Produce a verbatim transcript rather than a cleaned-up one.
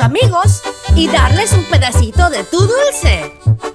amigos y darles un pedacito de tu dulce.